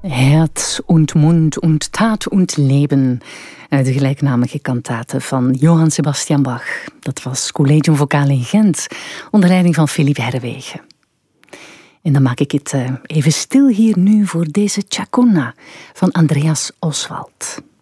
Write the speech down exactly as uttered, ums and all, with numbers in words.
Herz und Mund und Tat und Leben. Uit de gelijknamige kantate van Johann Sebastian Bach. Dat was Collegium Vocale in Gent, onder leiding van Philippe Herwegen. En dan maak ik het even stil hier nu voor deze Chacona van Andreas Oswald.